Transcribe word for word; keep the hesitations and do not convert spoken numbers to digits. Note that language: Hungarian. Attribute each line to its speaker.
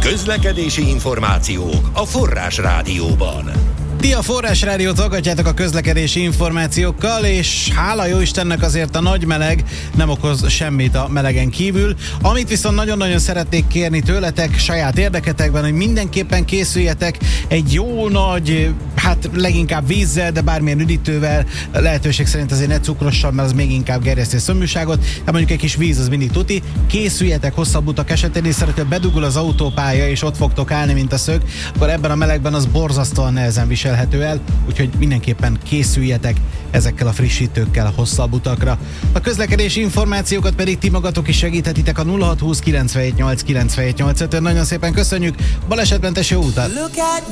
Speaker 1: Közlekedési információk a Forrás Rádióban.
Speaker 2: Ti a Forrás Rádiót hallgatjátok a közlekedési információkkal, és hála jó Istennek azért a nagy meleg nem okoz semmit a melegen kívül. Amit viszont nagyon-nagyon szeretnék kérni tőletek saját érdeketekben, hogy mindenképpen készüljetek egy jó nagy, hát leginkább vízzel, de bármilyen üdítővel, lehetőség szerint azért ne cukrossal, mert az még inkább gerjeszti a szomjúságot, de mondjuk egy kis víz az mindig tuti. Készüljetek hosszabb utak esetén, és szeretően bedugul az autópálya, és ott fogtok állni, mint a szög, akkor ebben a melegben az borzasztóan nehezen viselhető el, úgyhogy mindenképpen készüljetek ezekkel a frissítőkkel a hosszabb utakra. A közlekedési információkat pedig ti magatok is segíthetitek a nulla hat húsz kilencvenhét nyolc kilencvenhét nyolc ötön. Nagyon szépen köszönjük, balesetmentes jó utat!